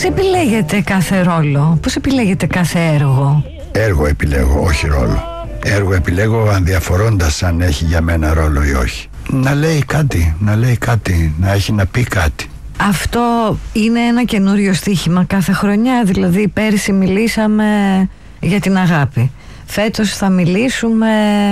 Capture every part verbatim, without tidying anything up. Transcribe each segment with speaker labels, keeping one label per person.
Speaker 1: επιλέγετε κάθε ρόλο, πώς επιλέγετε κάθε έργο?
Speaker 2: Έργο επιλέγω, όχι ρόλο. Έργο επιλέγω ανδιαφορώντας αν έχει για μένα ρόλο ή όχι. Να λέει κάτι, να λέει κάτι, να έχει να πει κάτι.
Speaker 1: Αυτό είναι ένα καινούριο στοίχημα κάθε χρονιά? Δηλαδή πέρσι μιλήσαμε για την αγάπη, φέτος θα μιλήσουμε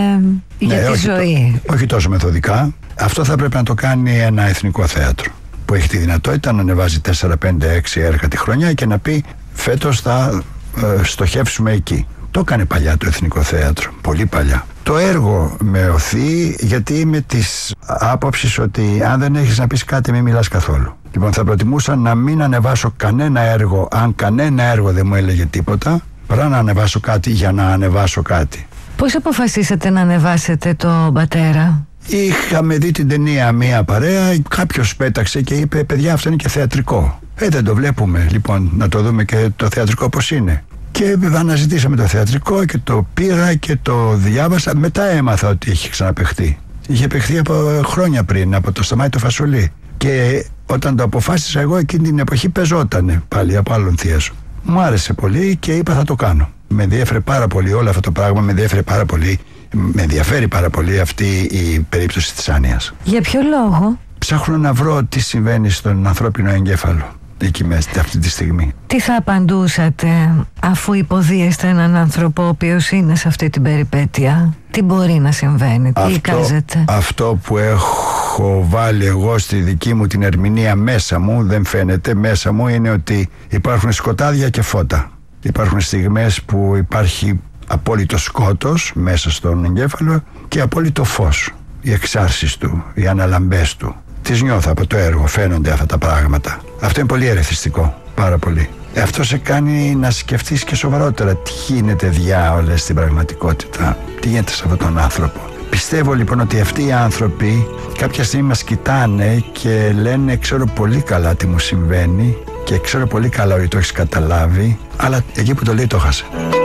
Speaker 1: για
Speaker 2: ναι,
Speaker 1: τη
Speaker 2: όχι
Speaker 1: ζωή.
Speaker 2: Το, όχι τόσο μεθοδικά. Αυτό θα πρέπει να το κάνει ένα εθνικό θέατρο που έχει τη δυνατότητα να ανεβάζει τέσσερα, πέντε, έξι έργα τη χρονιά και να πει φέτος θα ε, στοχεύσουμε εκεί. Το έκανε παλιά το Εθνικό Θέατρο, πολύ παλιά. Το έργο με οθεί γιατί είμαι της άποψης ότι αν δεν έχεις να πεις κάτι μην μιλάς καθόλου. Λοιπόν, θα προτιμούσα να μην ανεβάσω κανένα έργο αν κανένα έργο δεν μου έλεγε τίποτα, παρά να ανεβάσω κάτι για να ανεβάσω κάτι.
Speaker 1: Πώς αποφασίσατε να ανεβάσετε το Πατέρα?
Speaker 2: Είχαμε δει την ταινία μία παρέα, κάποιος πέταξε και είπε παιδιά αυτό είναι και θεατρικό. Ε δεν το βλέπουμε, λοιπόν να το δούμε και το θεατρικό πώς είναι. Και αναζητήσαμε το θεατρικό και το πήρα και το διάβασα. Μετά έμαθα ότι είχε ξαναπαιχτεί. Είχε παιχτεί από χρόνια πριν, από το Σταμάτη το Φασολί. Και όταν το αποφάσισα εγώ εκείνη την εποχή παίζότανε πάλι από άλλον θείασο. Μου άρεσε πολύ και είπα θα το κάνω. Με ενδιέφερε πάρα πολύ όλο αυτό το πράγμα, με ενδιαφέρει πάρα πολύ, με ενδιαφέρει πάρα πολύ αυτή η περίπτωση της άνοιας.
Speaker 1: Για ποιο λόγο?
Speaker 2: Ψάχνω να βρω τι συμβαίνει στον ανθρώπινο εγκέφαλο εκεί μέσα αυτή τη στιγμή.
Speaker 1: Τι θα απαντούσατε αφού υποδίεστε έναν άνθρωπο ο οποίος είναι σε αυτή την περιπέτεια? Τι μπορεί να συμβαίνει, τι εικάζεται?
Speaker 2: Αυτό που έχω βάλει εγώ στη δική μου την ερμηνεία μέσα μου, δεν φαίνεται μέσα μου, είναι ότι υπάρχουν σκοτάδια και φώτα. Υπάρχουν στιγμές που υπάρχει απόλυτο σκότος μέσα στον εγκέφαλο και απόλυτο φως. Οι εξάρσεις του, οι αναλαμπές του. Τις νιώθω από το έργο, φαίνονται αυτά τα πράγματα. Αυτό είναι πολύ ερεθιστικό, πάρα πολύ. Αυτό σε κάνει να σκεφτείς και σοβαρότερα τι γίνεται διάολες στην πραγματικότητα, τι γίνεται σε αυτόν τον άνθρωπο. Πιστεύω λοιπόν ότι αυτοί οι άνθρωποι κάποια στιγμή μας κοιτάνε και λένε ξέρω πολύ καλά τι μου συμβαίνει και ξέρω πολύ καλά ότι το έχεις καταλάβει, αλλά εκεί που το λέει το χάσε.